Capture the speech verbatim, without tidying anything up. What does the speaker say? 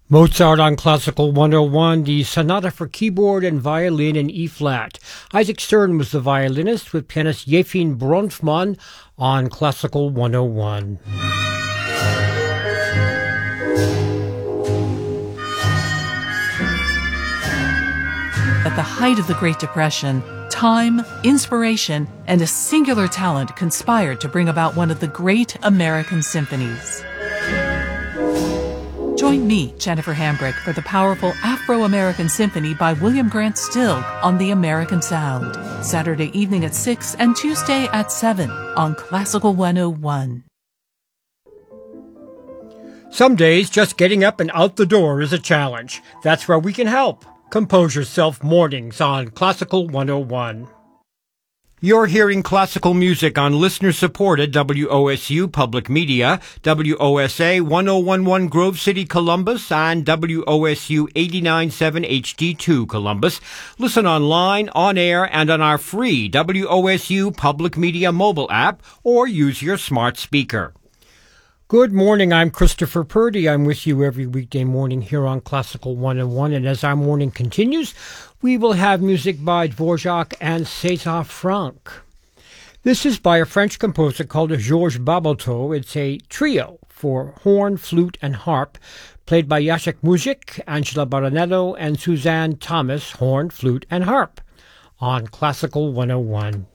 Mozart on Classical one oh one, the Sonata for Keyboard and Violin in E-flat. Isaac Stern was the violinist with pianist Yefim Bronfman on Classical one oh one. At the height of the Great Depression, time, inspiration, and a singular talent conspired to bring about one of the great American symphonies. Join me, Jennifer Hambrick, for the powerful Afro-American Symphony by William Grant Still on The American Sound, Saturday evening at six and Tuesday at seven on Classical one oh one. Some days, just getting up and out the door is a challenge. That's where we can help. Compose Yourself Mornings on Classical one oh one. You're hearing classical music on listener-supported W O S U Public Media, W O S A one oh one point one Grove City, Columbus, and W O S U eighty-nine point seven H D two Columbus. Listen online, on air, and on our free W O S U Public Media mobile app, or use your smart speaker. Good morning, I'm Christopher Purdy. I'm with you every weekday morning here on Classical one oh one, and as our morning continues, we will have music by Dvorak and César Franck. This is by a French composer called Georges Baboteau. It's a trio for horn, flute, and harp, played by Jacek Muzik, Angela Baronello, and Suzanne Thomas, horn, flute, and harp, on Classical one oh one.